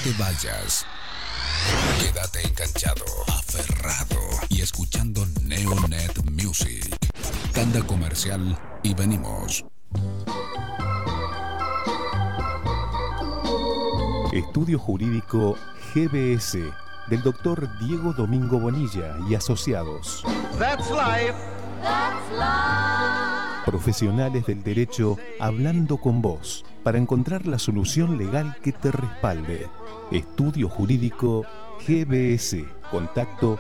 te vayas. Quédate enganchado, aferrado y escuchando Neonet Music. Tanda comercial y venimos. Estudio Jurídico GBS del doctor Diego Domingo Bonilla y asociados. That's life. That's life. Profesionales del derecho hablando con vos para encontrar la solución legal que te respalde. Estudio Jurídico GBS. Contacto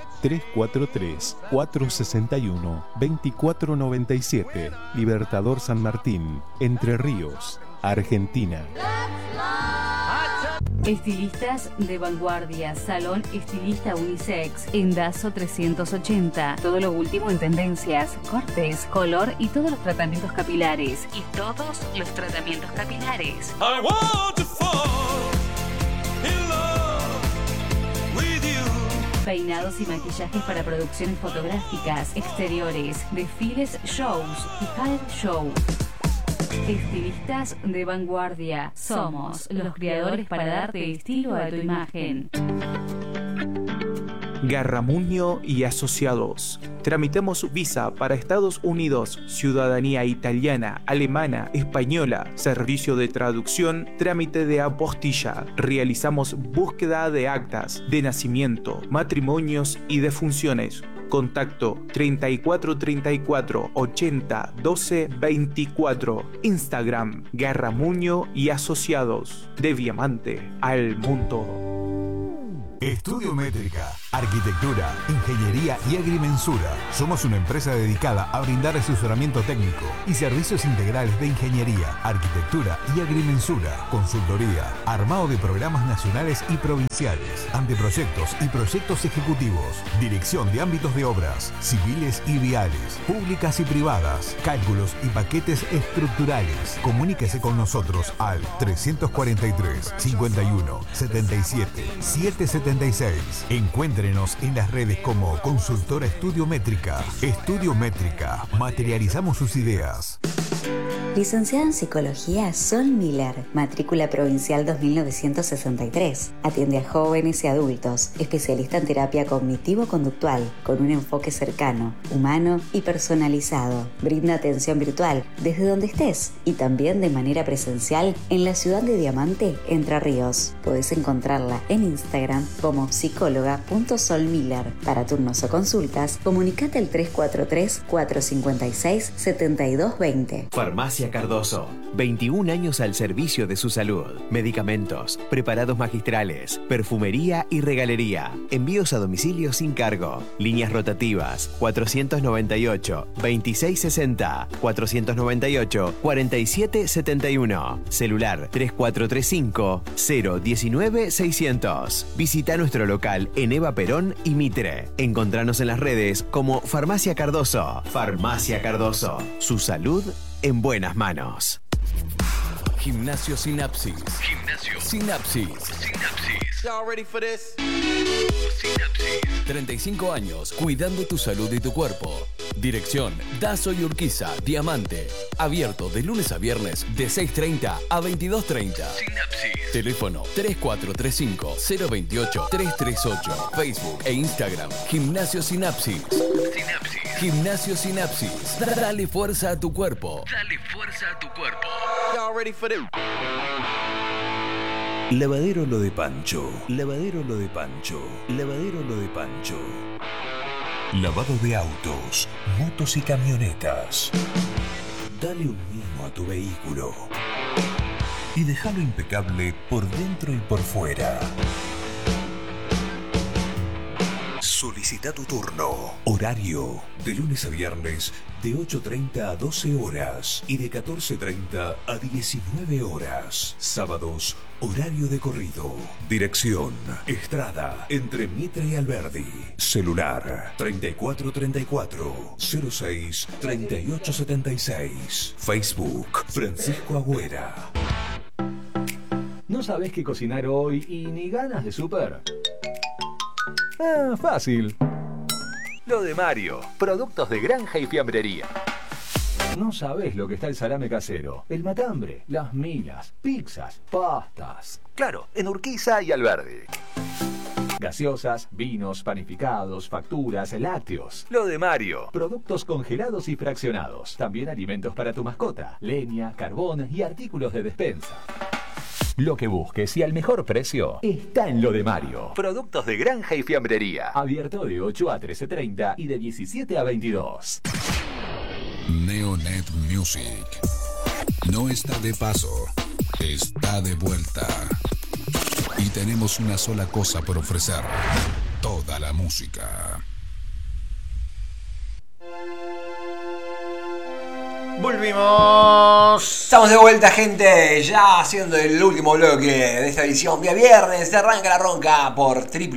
343-461-2497. Libertador San Martín, Entre Ríos, Argentina. Estilistas de vanguardia, Salón Estilista Unisex, en Dazo 380. Todo lo último en tendencias, cortes, color y todos los tratamientos capilares. I want to fall in love with you. Peinados y maquillajes para producciones fotográficas, exteriores, desfiles, shows y talent show. Estilistas de vanguardia. Somos los creadores para darte estilo a tu imagen. Garramuño y Asociados. Tramitamos visa para Estados Unidos, ciudadanía italiana, alemana, española, servicio de traducción, trámite de apostilla. Realizamos búsqueda de actas de nacimiento, matrimonios y defunciones. Contacto 3434 80 12 24. Instagram Garramuño y Asociados. De Diamante al mundo. Estudio Métrica, arquitectura, ingeniería y agrimensura. Somos una empresa dedicada a brindar asesoramiento técnico y servicios integrales de ingeniería, arquitectura y agrimensura, consultoría, armado de programas nacionales y provinciales, anteproyectos y proyectos ejecutivos, dirección de ámbitos de obras, civiles y viales, públicas y privadas, cálculos y paquetes estructurales. Comuníquese con nosotros al 343 51 77 776. Encuéntrenos en las redes como Consultora Estudio Métrica. Estudio Métrica. Materializamos sus ideas. Licenciada en Psicología Sol Miller, matrícula provincial 2963. Atiende a jóvenes y adultos, especialista en terapia cognitivo-conductual, con un enfoque cercano, humano y personalizado. Brinda atención virtual desde donde estés y también de manera presencial en la ciudad de Diamante, Entre Ríos. Podés encontrarla en Instagram como psicóloga.solmiller. Para turnos o consultas, comunicate al 343-456-7220. Farmacia Cardoso, 21 años al servicio de su salud. Medicamentos, preparados magistrales, perfumería y regalería. Envíos a domicilio sin cargo. Líneas rotativas 498-2660, 498-4771. Celular 3435-019-600. Visita nuestro local en Eva Perón y Mitre. Encontranos en las redes como Farmacia Cardoso. Farmacia Cardoso, su salud en buenas manos. Gimnasio Sinapsis. Gimnasio Sinapsis. Sinapsis. Y'all ready for this? 35 años cuidando tu salud y tu cuerpo. Dirección Dazo y Urquiza, Diamante. Abierto de lunes a viernes de 6:30 a 22:30. Sinapsis. Teléfono 3435-028-338. Facebook e Instagram Gimnasio Sinapsis. Sinapsis. Gimnasio Sinapsis. Dale fuerza a tu cuerpo. Dale fuerza a tu cuerpo. Y'all ready for this? Lavadero Lo de Pancho. Lavadero Lo de Pancho. Lavadero Lo de Pancho. Lavado de autos, motos y camionetas. Dale un mimo a tu vehículo y déjalo impecable por dentro y por fuera. Solicita tu turno. Horario de lunes a viernes de 8:30 a 12 horas y de 14:30 a 19 horas. Sábados, horario de corrido. Dirección Estrada, entre Mitre y Alberdi. Celular 3434 06 3876. Facebook Francisco Agüera. ¿No sabés qué cocinar hoy y ni ganas de súper? Fácil. Lo de Mario. Productos de granja y fiambrería. No sabés lo que está el salame casero, el matambre, las milas, pizzas, pastas. Claro, en Urquiza y Alberdi. Gaseosas, vinos, panificados, facturas, lácteos. Lo de Mario. Productos congelados y fraccionados. También alimentos para tu mascota, leña, carbón y artículos de despensa. Lo que busques y al mejor precio está en Lo de Mario. Productos de granja y fiambrería. Abierto de 8 a 13:30 y de 17 a 22. Neonet Music no está de paso, está de vuelta. Y tenemos una sola cosa por ofrecer: toda la música. Volvimos. Estamos de vuelta, gente. Ya haciendo el último bloque de esta edición. Día viernes, se arranca la ronca por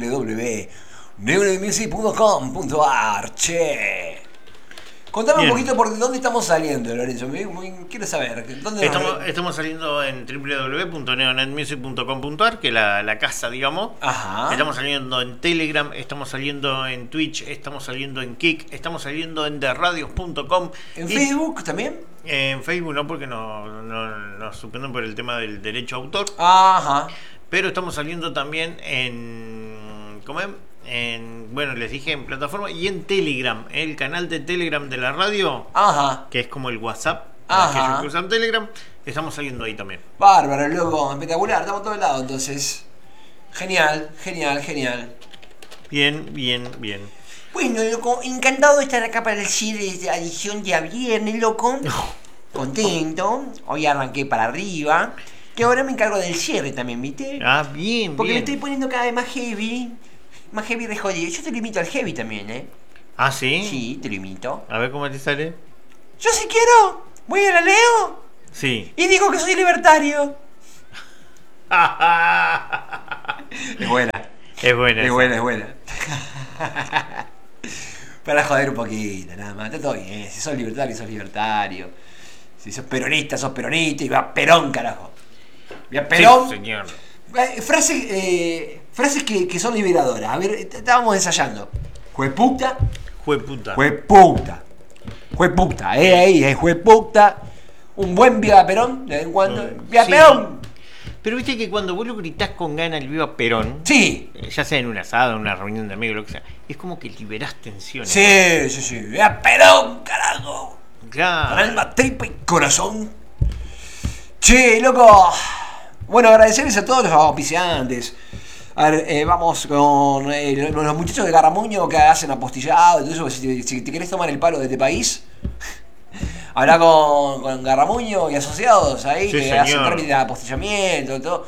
www.neonetmusic.com.ar. Che. Contame un poquito por dónde estamos saliendo, Lorenzo. Quiero saber. ¿Dónde estamos saliendo en www.neonetmusic.com.ar, que es la casa, digamos. Ajá. Estamos saliendo en Telegram, estamos saliendo en Twitch, estamos saliendo en Kik, estamos saliendo en derradios.com. ¿En Facebook también? En Facebook no, porque nos suspenden por el tema del derecho a autor. Ajá. Pero estamos saliendo también en... ¿Cómo es? Bueno, les dije en plataforma y en Telegram, el canal de Telegram de la radio. Ajá. Que es como el WhatsApp. Ajá. Aquellos que usan Telegram, estamos saliendo ahí también. Bárbaro, loco, espectacular, estamos a todos lados, entonces. Genial. Bien. Bueno, loco, encantado de estar acá para el cierre de esta edición de viernes, loco. Contento. Hoy arranqué para arriba. Que ahora me encargo del cierre también, ¿viste? Bien. Porque me estoy poniendo cada vez más heavy. Más heavy de jodido. Yo te lo imito al heavy también, ¿eh? ¿Ah, sí? Sí, te lo imito. A ver cómo te sale. Yo si quiero, voy a la leo. Sí. Y digo que soy libertario. Es buena. Es buena. Para joder un poquito, nada más. Está todo bien. Si sos libertario. Si sos peronista. Y va Perón, carajo. Va Perón. Sí, señor. Frases que son liberadoras. A ver, estábamos ensayando. Jueputa. Ahí, jueputa. Un buen viva Perón, de vez en cuando. ¡Viva Perón! Pero viste que cuando vos lo gritás con ganas el viva Perón, sí, ya sea en un asado, en una reunión de amigos, lo que sea, es como que liberás tensiones. Sí. ¡Viva Perón, carajo! Claro. Con alma, tripa y corazón. Che, loco. Bueno, agradecerles a todos los auspiciantes. A ver, vamos con los muchachos de Garramuño que hacen apostillado. Entonces, si te querés tomar el palo de este país, habla con Garramuño y asociados ahí, sí, que señor. hacen trámite de apostillamiento, todo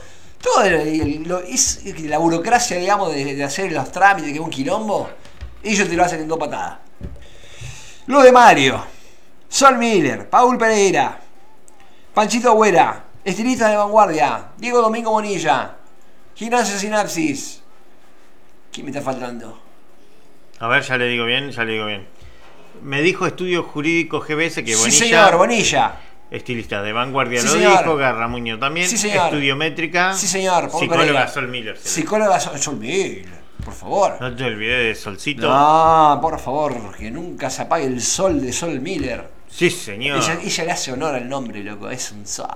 es la burocracia, digamos, de hacer los trámites, que es un quilombo. Ellos te lo hacen en 2 patadas. Lo de Mario, Sol Miller, Paul Pereira, Panchito Agüera, Estilistas de Vanguardia, Diego Domingo Bonilla, Gimnasio Sinapsis. ¿Quién me está faltando? A ver, ya le digo bien. Me dijo Estudio Jurídico GBS que Bonilla. Sí, señor, Bonilla. Estilista de Vanguardia, sí, lo señor. dijo. Garramuño también. Sí, señor. Estudiométrica. Sí, señor. Psicóloga Sol Miller. Psicóloga Sol Miller, por favor. No te olvides de Solcito. No, por favor, que nunca se apague el sol de Sol Miller. Sí, señor. Ella le hace honor al nombre, loco. Es un sol.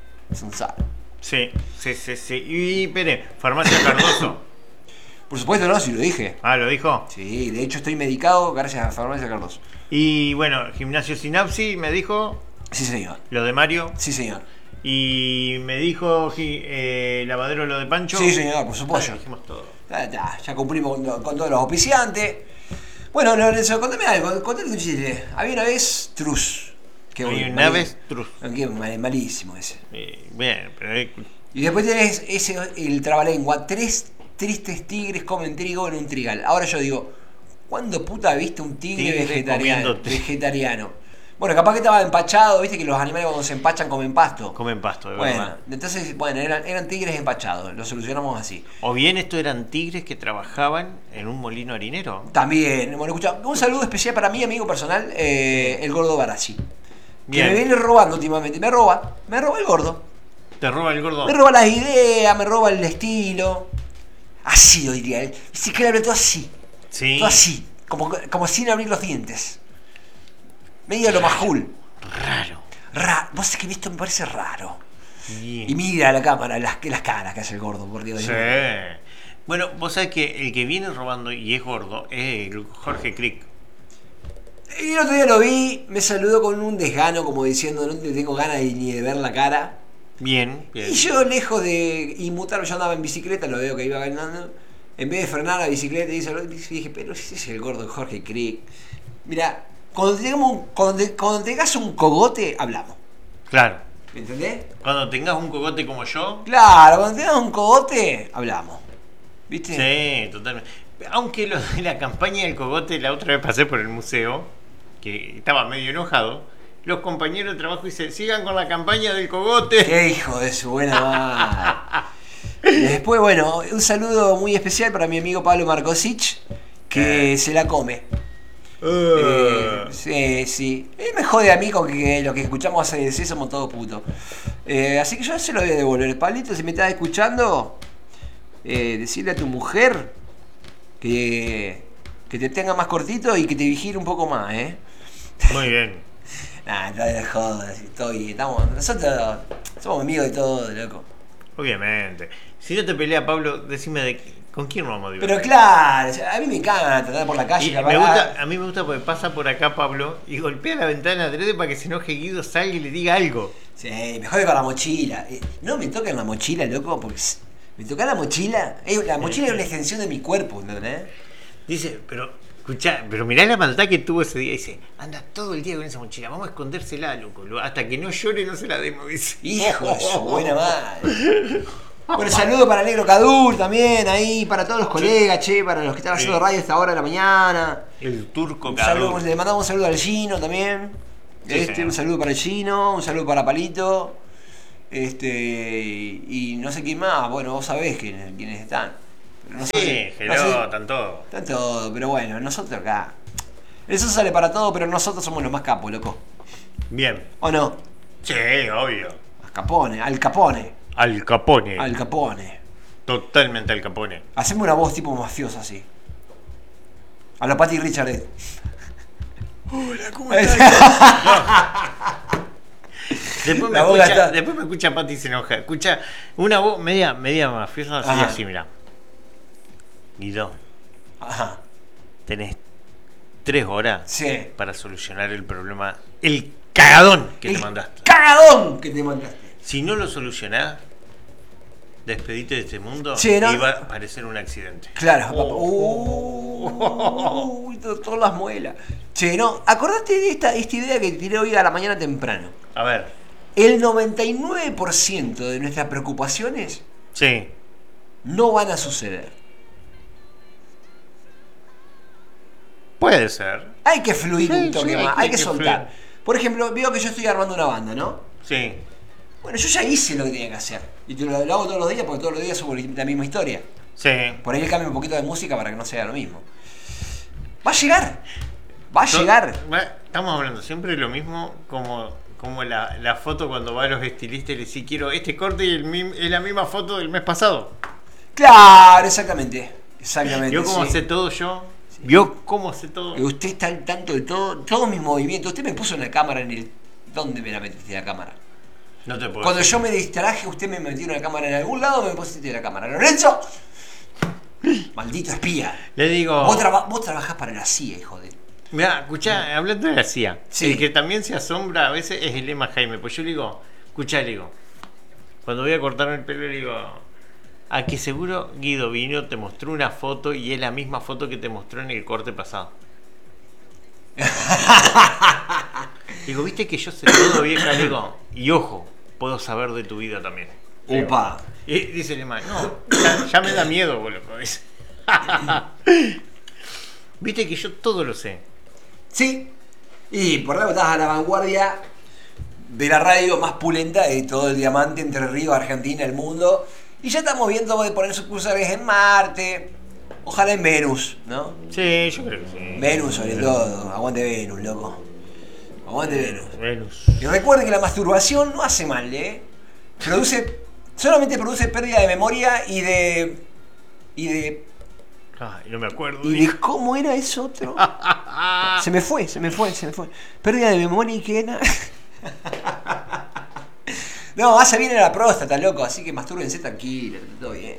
Sí. Y espere, Farmacia Cardoso. Por supuesto, no, si lo dije. Ah, ¿lo dijo? Sí, de hecho estoy medicado gracias a Farmacia Cardoso. Y bueno, Gimnasio Sinapsis me dijo. Sí, señor. Lo de Mario. Sí, señor. Y me dijo Lavadero lo de Pancho. Sí, señor, por supuesto. Dijimos todo. Ya cumplimos con todos los auspiciantes. Bueno, Lorenzo, contame algo. Contame un chiste. Había una vez Trus. Había una vez Trus. Malísimo ese. Bien, pero... Y después tenés el trabalengua. 3 tristes tigres comen trigo en un trigal. Ahora yo digo, ¿cuándo puta viste un tigre vegetariano? Bueno, capaz que estaba empachado, viste que los animales cuando se empachan comen pasto. Comen pasto, de bueno, verdad. Entonces, eran tigres empachados, lo solucionamos así. O bien estos eran tigres que trabajaban en un molino harinero. También, bueno, escucha, un saludo especial para mi amigo personal, el gordo Barassi. Que Bien. me viene robando últimamente, me roba el gordo. ¿Te roba el gordo? Me roba las ideas, me roba el estilo. Así lo diría él. Sí, claro, todo así. Sí. Todo así, como sin abrir los dientes. Medio lo majul. Raro. Vos sabés que esto me parece raro. Bien. Y mira a la cámara, las caras que hace el gordo, por Dios. Sí. Bueno, vos sabés que el que viene robando y es gordo es el Jorge Crick. Y el otro día lo vi, me saludó con un desgano, como diciendo, no te tengo ganas ni de ver la cara. Bien. Y yo, lejos de inmutarme, yo andaba en bicicleta, lo veo que iba ganando. En vez de frenar la bicicleta, y dije, pero ese es el gordo de Jorge Crick. Mira, cuando tengas un cogote, hablamos. Claro. ¿Me entendés? Cuando tengas un cogote como yo. Claro, cuando tengas un cogote, hablamos. ¿Viste? Sí, totalmente. Aunque lo de la campaña del cogote, la otra vez pasé por el museo, que estaba medio enojado. Los compañeros de trabajo dicen, sigan con la campaña del cogote. ¡Qué hijo de su buena madre! Después, bueno, un saludo muy especial para mi amigo Pablo Marcosich, que se la come. Sí. Él me jode a mí con que lo que escuchamos hace sí somos todos putos. Así que yo se lo voy a devolver. Pablito, si me estás escuchando, decirle a tu mujer que te tenga más cortito y que te vigile un poco más, Muy bien. Nah, no de jodas, nosotros somos amigos de todo, loco. Obviamente. Si no te pelea Pablo, decime con quién nos vamos a divertir. Pero claro, a mí me encanta andar por la calle. Y a mí me gusta porque pasa por acá Pablo y golpea la ventana adrede para que se enoje Guido, salga y le diga algo. Sí, me jode con la mochila. No me toquen la mochila, loco, porque me toca la mochila. La mochila es una extensión de mi cuerpo, ¿entendés? Dice, pero mirá la maldad que tuvo ese día. Dice, anda todo el día con esa mochila, vamos a escondérsela, loco. Hasta que no llore no se la demos, dice. Hijo de su buena madre. Bueno, saludo para Negro Cadur también, ahí, para todos los colegas, para los que están haciendo radio a esta hora de la mañana. El turco Cadur. Le mandamos un saludo al Gino también. Un saludo para el Gino, un saludo para Palito. Y no sé quién más, bueno, vos sabés quiénes están. No sé, están todos. Están todos, pero bueno, nosotros acá. Eso sale para todo, pero nosotros somos los más capos, loco. Bien. ¿O no? Sí, obvio. Al Capone. Totalmente Al Capone. Haceme una voz tipo mafiosa así. A la Patty Richard. Hola, ¿cómo estás? Después me escucha Patty y se enoja. Escucha una voz media mafiosa así, mira. Guido. Ajá. Tenés 3 horas sí. para solucionar el problema. El cagadón que te mandaste. ¡Cagadón que te mandaste! Si no lo solucionás, despedite de este mundo sí, ¿no? Y va a parecer un accidente. Claro. Todas las muelas. Che, no, acordate de esta idea que tiré hoy a la mañana temprano. A ver. El 99% de nuestras preocupaciones no van a suceder. Puede ser. Hay que fluir un toque más, hay que soltar. Por ejemplo, veo que yo estoy armando una banda, ¿no? Sí. Bueno, yo ya hice lo que tenía que hacer. Y lo hago todos los días porque todos los días subo la misma historia. Sí. Por ahí le cambio un poquito de música para que no sea lo mismo. Va a llegar. Va a llegar. Estamos hablando siempre de lo mismo como la foto cuando va a los estilistas y le dice quiero este corte y es la misma foto del mes pasado. Claro, exactamente. ¿Vio cómo hace todo yo? ¿Vio cómo hace todo? Usted está al tanto de todos mis movimientos. Usted me puso una cámara en el... ¿Dónde me la metiste la cámara? No te puedo Cuando decir. yo me distraje, usted me metió una cámara en algún lado, me pusiste la cámara. ¡Lorenzo! Maldito espía. Le digo... Vos trabajás para la CIA, hijo de... Mirá, escuchá, hablando de la CIA, el que también se asombra a veces es el Emma Jaime. Pues yo le digo, escuchá, le digo, cuando voy a cortarme el pelo, le digo, a que seguro Guido vino, te mostró una foto y es la misma foto que te mostró en el corte pasado. Digo, viste que yo sé todo, vieja, le digo, y ojo, puedo saber de tu vida también. Opa. Y dice el Emma, no, ya me da miedo, boludo. Viste que yo todo lo sé. Sí. Y por algo estás a la vanguardia de la radio más pulenta de todo el diamante entre Río, Argentina, el mundo. Y ya estamos viendo de poner sucursales en Marte. Ojalá en Venus, ¿no? Sí, yo creo que sí. Venus sobre todo. Aguante Venus, loco. Aguante Venus. Y recuerden que la masturbación no hace mal, solamente produce pérdida de memoria y de... Ay, no me acuerdo. ¿Y de cómo era eso otro? Se me fue. Pérdida de memoria y qué era. No, hace bien a la próstata, loco, así que mastúrbense tranquilo, todo bien.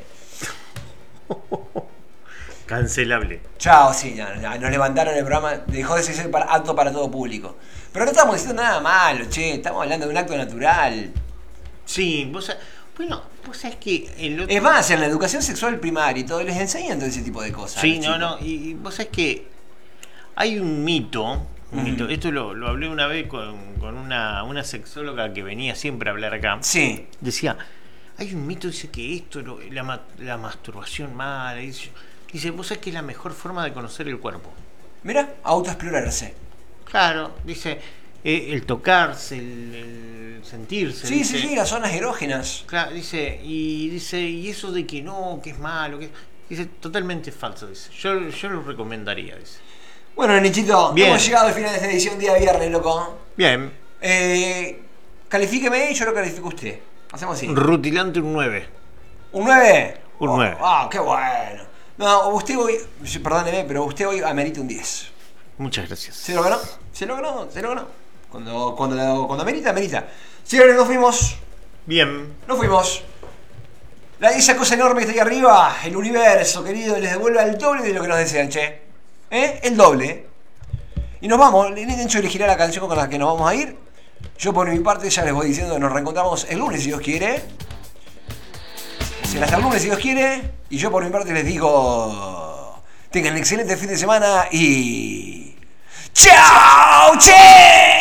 Cancelable. Chao, sí, nos levantaron el programa, dejó de ser apto para todo público. Pero no estamos diciendo nada malo, che, estamos hablando de un acto natural. Sí, vos sabés que el otro... Es más, en la educación sexual primaria y todo les enseñan todo ese tipo de cosas. Sí, y vos sabés que hay un mito. Esto lo hablé una vez con una sexóloga que venía siempre a hablar acá. Sí. Decía, hay un mito, dice que esto, la masturbación mala, dice, vos sabés que es la mejor forma de conocer el cuerpo. Mira, autoexplorarse. Claro, dice, el tocarse, el sentirse. Sí, dice, sí, las zonas erógenas. Claro, dice, y eso de que no, que es malo, dice, totalmente falso, dice. Yo lo recomendaría, dice. Bueno, Nichito, Bien. Hemos llegado al final de esta edición día viernes, loco. Bien. Califíqueme y yo lo califico a usted. Hacemos así. Rutilante un 9. ¿Un 9? Un 9. Ah, qué bueno. No, usted hoy, perdóneme, pero usted hoy amerita un 10. Muchas gracias. ¿Se lo ganó? ¿Se lo ganó? Cuando amerita. Señores, nos fuimos. Bien. Nos fuimos. Esa cosa enorme que está ahí arriba, el universo, querido, les devuelve el doble de lo que nos desean, che. El doble. Y nos vamos. Nencho elegirá la canción con la que nos vamos a ir. Yo por mi parte ya les voy diciendo que nos reencontramos el lunes si Dios quiere. Será hasta el lunes si Dios quiere. Y yo por mi parte les digo, tengan un excelente fin de semana y ¡chao, che!